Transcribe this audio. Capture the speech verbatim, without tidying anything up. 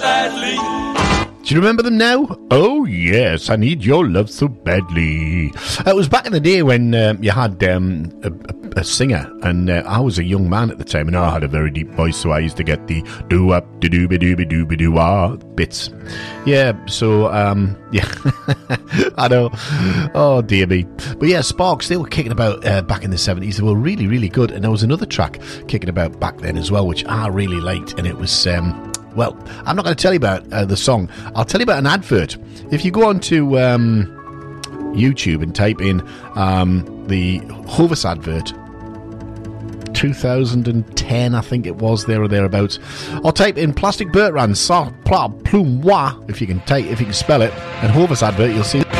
Badly. Do you remember them now? Oh, yes, I need your love so badly. Uh, it was back in the day when um, you had um, a, a, a singer, and uh, I was a young man at the time, and I had a very deep voice, so I used to get the doo-up, doo-doo-be-doo-be-doo-be-doo-ah bits. Yeah, so, um, yeah, I know. Oh, dear me. But yeah, Sparks, they were kicking about uh, back in the seventies. They were really, really good, and there was another track kicking about back then as well, which I really liked, and it was... Um, Well, I'm not going to tell you about uh, the song. I'll tell you about an advert. If you go onto um, YouTube and type in um, the Hovis advert, two thousand ten, I think it was, there or thereabouts, or type in Plastic Bertrand, sa pla plume wa, if you can type, if you can spell it, and Hovis advert, you'll see.